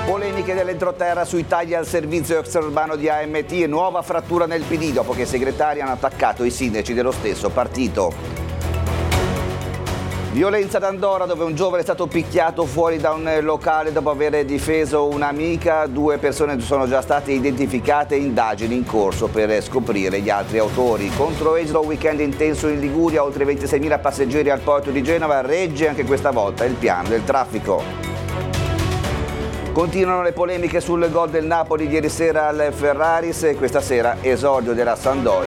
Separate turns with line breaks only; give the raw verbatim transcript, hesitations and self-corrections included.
Polemiche dell'entroterra sui tagli al servizio extraurbano di A M T e nuova frattura nel P D dopo che i segretari hanno attaccato i sindaci dello stesso partito. Violenza ad Andorra, dove un giovane è stato picchiato fuori da un locale dopo aver difeso un'amica. Due persone sono già state identificate e indagini in corso per scoprire gli altri autori. Contro Eslo, weekend intenso in Liguria, oltre ventiseimila passeggeri al porto di Genova. Regge anche questa volta il piano del traffico. Continuano le polemiche sul gol del Napoli di ieri sera al Ferraris e questa sera esordio della Sampdoria.